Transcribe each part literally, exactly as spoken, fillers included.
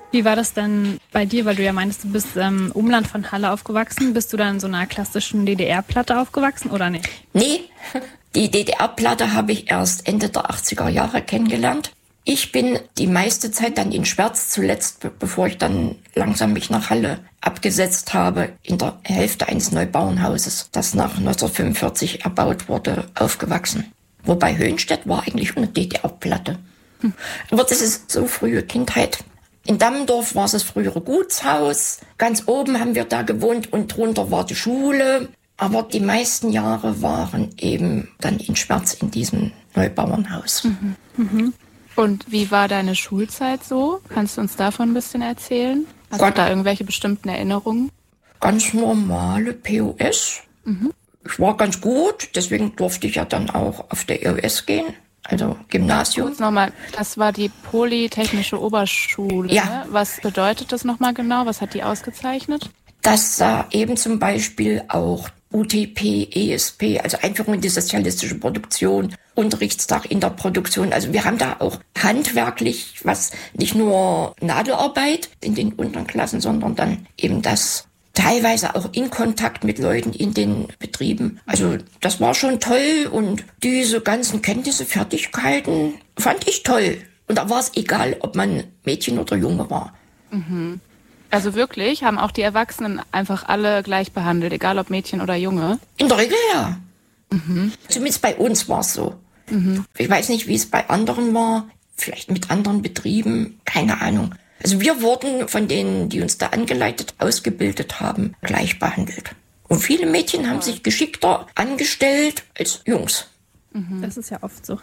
Wie war das denn bei dir, weil du ja meinst, du bist im ähm, Umland von Halle aufgewachsen. Bist du da in so einer klassischen D D R-Platte aufgewachsen oder nicht? Nee, die D D R-Platte habe ich erst Ende der achtziger Jahre kennengelernt. Ich bin die meiste Zeit dann in Schwerz, zuletzt, bevor ich dann langsam mich nach Halle abgesetzt habe, in der Hälfte eines Neubauernhauses, das nach neunzehnhundertfünfundvierzig erbaut wurde, aufgewachsen. Wobei Höhenstedt war eigentlich eine D D R-Platte. Hm. Aber das ist so frühe Kindheit. In Dammendorf war es das frühere Gutshaus. Ganz oben haben wir da gewohnt und drunter war die Schule. Aber die meisten Jahre waren eben dann in Schwerz in diesem Neubauernhaus. Mhm. Mhm. Und wie war deine Schulzeit so? Kannst du uns davon ein bisschen erzählen? Hast Gott. du da irgendwelche bestimmten Erinnerungen? Ganz normale P O S. Mhm. Ich war ganz gut, deswegen durfte ich ja dann auch auf der E O S gehen, also Gymnasium. Kurz nochmal, das war die Polytechnische Oberschule. Ja. Ne? Was bedeutet das nochmal genau? Was hat die ausgezeichnet? Das sah eben zum Beispiel auch U T P, E S P, also Einführung in die sozialistische Produktion, Unterrichtstag in der Produktion. Also wir haben da auch handwerklich, was nicht nur Nadelarbeit in den unteren Klassen, sondern dann eben das teilweise auch in Kontakt mit Leuten in den Betrieben. Also das war schon toll und diese ganzen Kenntnisse, Fertigkeiten fand ich toll. Und da war es egal, ob man Mädchen oder Junge war. Mhm. Also wirklich, haben auch die Erwachsenen einfach alle gleich behandelt, egal ob Mädchen oder Junge? In der Regel ja. Mhm. Zumindest bei uns war es so. Mhm. Ich weiß nicht, wie es bei anderen war, vielleicht mit anderen Betrieben, keine Ahnung. Also wir wurden von denen, die uns da angeleitet, ausgebildet haben, gleich behandelt. Und viele Mädchen haben sich geschickter angestellt als Jungs. Mhm. Das ist ja oft so.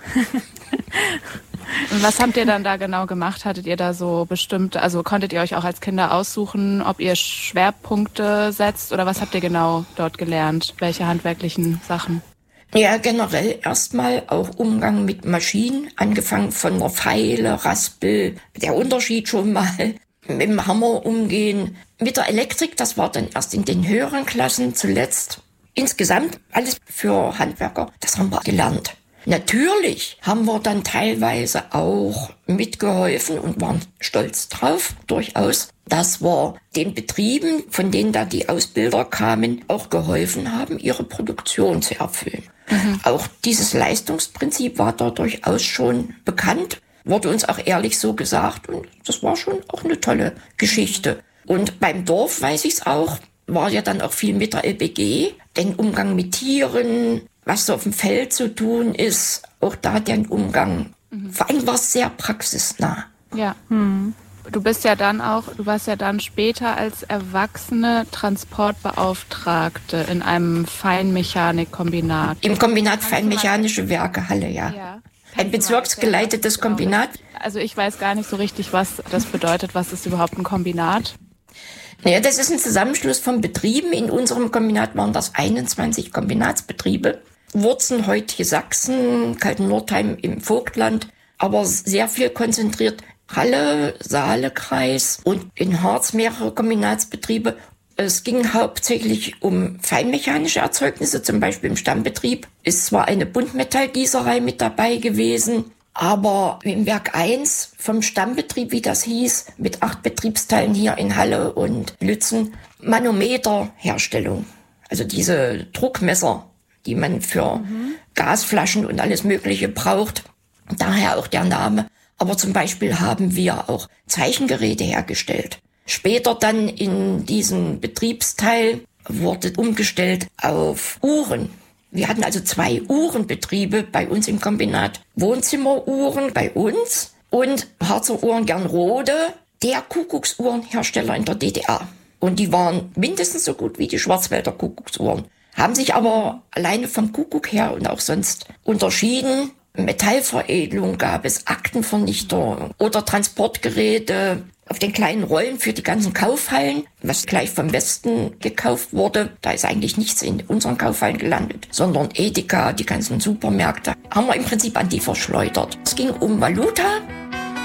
Und was habt ihr dann da genau gemacht? Hattet ihr da so bestimmte, also konntet ihr euch auch als Kinder aussuchen, ob ihr Schwerpunkte setzt oder was habt ihr genau dort gelernt? Welche handwerklichen Sachen? Ja, generell erstmal auch Umgang mit Maschinen, angefangen von der Feile, Raspel, der Unterschied schon mal, mit dem Hammer umgehen. Mit der Elektrik, das war dann erst in den höheren Klassen zuletzt. Insgesamt alles für Handwerker, das haben wir gelernt. Natürlich haben wir dann teilweise auch mitgeholfen und waren stolz drauf, durchaus, dass wir den Betrieben, von denen da die Ausbilder kamen, auch geholfen haben, ihre Produktion zu erfüllen. Mhm. Auch dieses Leistungsprinzip war da durchaus schon bekannt, wurde uns auch ehrlich so gesagt und das war schon auch eine tolle Geschichte. Und beim Dorf weiß ich es auch, war ja dann auch viel mit der L B G, den Umgang mit Tieren, was so auf dem Feld zu tun ist, auch da den Umgang. Mhm. Vor allem war es sehr praxisnah. Ja. Hm. Du bist ja dann auch, du warst ja dann später als Erwachsene Transportbeauftragte in einem Feinmechanikkombinat. Im Kombinat Feinmechanische Werke Halle, ja. ja. Ein bezirksgeleitetes Kombinat. Also ich weiß gar nicht so richtig, was das bedeutet. Was ist überhaupt ein Kombinat? Naja, das ist ein Zusammenschluss von Betrieben. In unserem Kombinat waren das einundzwanzig Kombinatsbetriebe. Wurzen, heutige Sachsen, Kalten-Nordheim im Vogtland, aber sehr viel konzentriert Halle, Saale-Kreis und in Harz mehrere Kombinatsbetriebe. Es ging hauptsächlich um feinmechanische Erzeugnisse, zum Beispiel im Stammbetrieb ist zwar eine Buntmetallgießerei mit dabei gewesen, aber im Werk eins vom Stammbetrieb, wie das hieß, mit acht Betriebsteilen hier in Halle und Lützen, Manometerherstellung. Also diese Druckmesser, die man für mhm. Gasflaschen und alles Mögliche braucht. Daher auch der Name. Aber zum Beispiel haben wir auch Zeichengeräte hergestellt. Später dann in diesem Betriebsteil wurde umgestellt auf Uhren. Wir hatten also zwei Uhrenbetriebe bei uns im Kombinat. Wohnzimmeruhren bei uns und Harzer Uhren Gernrode, der Kuckucksuhrenhersteller in der D D R. Und die waren mindestens so gut wie die Schwarzwälder Kuckucksuhren. Haben sich aber alleine vom Kuckuck her und auch sonst unterschieden. Metallveredelung gab es, Aktenvernichter oder Transportgeräte auf den kleinen Rollen für die ganzen Kaufhallen, was gleich vom Westen gekauft wurde. Da ist eigentlich nichts in unseren Kaufhallen gelandet, sondern Edeka, die ganzen Supermärkte, haben wir im Prinzip an die verschleudert. Es ging um Valuta